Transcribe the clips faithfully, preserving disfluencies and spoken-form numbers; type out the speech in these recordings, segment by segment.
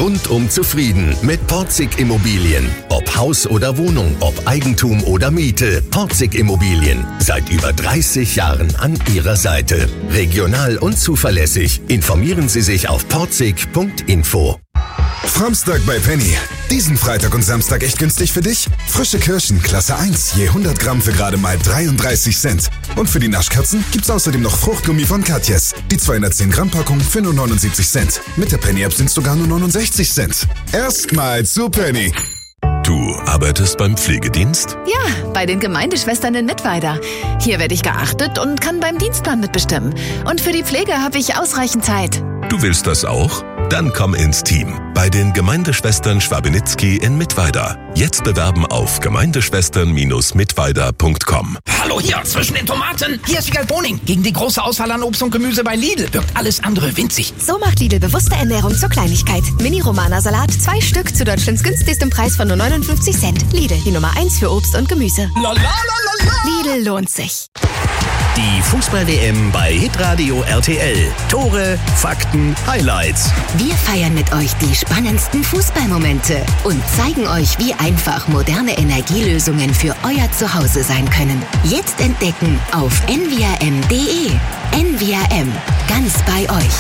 Rundum zufrieden mit Porzig Immobilien. Ob Haus oder Wohnung, ob Eigentum oder Miete. Porzig Immobilien. Seit über dreißig Jahren an Ihrer Seite. Regional und zuverlässig. Informieren Sie sich auf porzig punkt info. Samstag bei Penny. Diesen Freitag und Samstag echt günstig für dich? Frische Kirschen, Klasse eins, je hundert Gramm für gerade mal dreiunddreißig Cent. Und für die Naschkatzen gibt's außerdem noch Fruchtgummi von Katjes. Die zweihundertzehn Gramm Packung für nur neunundsiebzig Cent. Mit der Penny-App sind's sogar nur neunundsechzig Cent. Erstmal zu Penny. Du arbeitest beim Pflegedienst? Ja, bei den Gemeindeschwestern in Mittweida. Hier werde ich geachtet und kann beim Dienstplan mitbestimmen. Und für die Pflege habe ich ausreichend Zeit. Du willst das auch? Dann komm ins Team. Bei den Gemeindeschwestern Schwabenitzky in Mittweida. Jetzt bewerben auf gemeindeschwestern mittweida punkt com. Hallo hier, zwischen den Tomaten. Hier ist Wiegald Boning. Gegen die große Auswahl an Obst und Gemüse bei Lidl wirkt alles andere winzig. So macht Lidl bewusste Ernährung zur Kleinigkeit. Mini-Romana-Salat, zwei Stück zu Deutschlands günstigstem Preis von nur neunundfünfzig Cent. Lidl, die Nummer eins für Obst und Gemüse. La, la, la, la, la. Lidl lohnt sich. Die Fußball-W M bei Hitradio R T L. Tore, Fakten, Highlights. Wir feiern mit euch die spannendsten Fußballmomente und zeigen euch, wie einfach moderne Energielösungen für euer Zuhause sein können. Jetzt entdecken auf n v r m punkt d e. N V R M, ganz bei euch.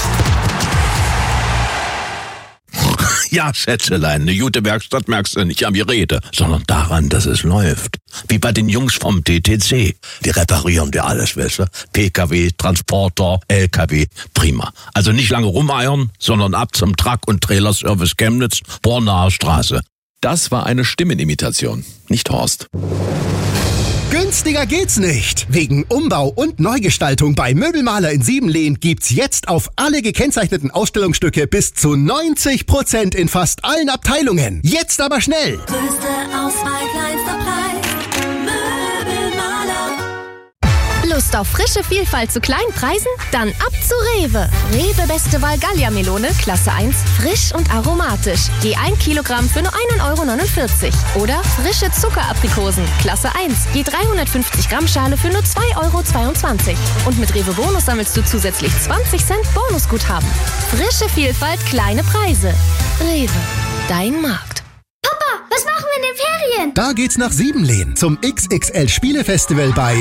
Ja, Schätzelein, eine gute Werkstatt merkst du nicht am Gerede, sondern daran, dass es läuft. Wie bei den Jungs vom T T C. Die reparieren dir alles, weißt du? P K W, Transporter, L K W, prima. Also nicht lange rumeiern, sondern ab zum Truck- und Trailerservice Chemnitz, Bornaer Straße. Das war eine Stimmenimitation, nicht Horst. Günstiger geht's nicht. Wegen Umbau und Neugestaltung bei Möbelmaler in Siebenlehn gibt's jetzt auf alle gekennzeichneten Ausstellungsstücke bis zu neunzig Prozent in fast allen Abteilungen. Jetzt aber schnell. Größte Auswahl, kleinster Preis. Möbelmaler. Lust auf frische Vielfalt zu kleinen Preisen? Dann ab zu Rewe. Rewe Beste Wahl Gallia-Melone, Klasse eins, frisch und aromatisch. Je ein Kilogramm für nur ein Euro neunundvierzig. Oder frische Zuckeraprikosen, Klasse eins, je dreihundertfünfzig Gramm Schale für nur zwei Euro zweiundzwanzig. Und mit Rewe Bonus sammelst du zusätzlich zwanzig Cent Bonusguthaben. Frische Vielfalt, kleine Preise. Rewe, dein Markt. Papa, was machen wir in den Ferien? Da geht's nach Siebenlehn zum X X L Spielefestival bei...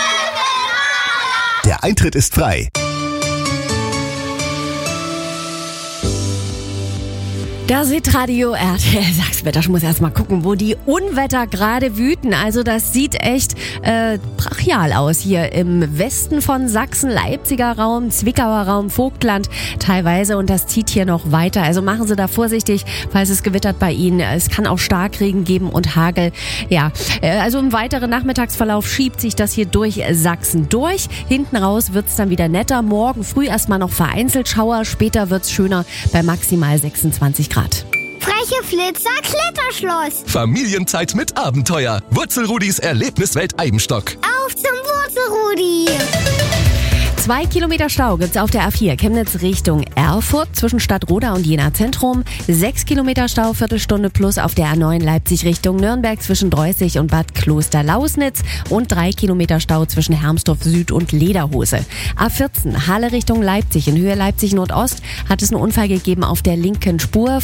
Der Eintritt ist frei. Das Hitradio R T L, sag's mir, ich muss erst mal gucken, wo die Unwetter gerade wüten. Also das sieht echt äh, brachial aus hier im Westen von Sachsen, Leipziger Raum, Zwickauer Raum, Vogtland teilweise, und das zieht hier noch weiter. Also machen Sie da vorsichtig, falls es gewittert bei Ihnen. Es kann auch Starkregen geben und Hagel. Ja, äh, also im weiteren Nachmittagsverlauf schiebt sich das hier durch Sachsen durch. Hinten raus wird's dann wieder netter. Morgen früh erstmal noch vereinzelt Schauer, später wird's schöner bei maximal sechsundzwanzig Grad. Freche Flitzer, Kletterschloss. Familienzeit mit Abenteuer. Wurzelrudis Erlebniswelt Eibenstock. Auf zum Wurzelrudi. Zwei Kilometer Stau gibt's auf der A vier Chemnitz Richtung Erfurt zwischen Stadtroda und Jena Zentrum. Sechs Kilometer Stau, Viertelstunde plus auf der A neun Leipzig Richtung Nürnberg zwischen Dreußig und Bad Kloster-Lausnitz. Und drei Kilometer Stau zwischen Hermsdorf Süd und Lederhose. A vierzehn Halle Richtung Leipzig in Höhe Leipzig Nordost hat es einen Unfall gegeben auf der linken Spur.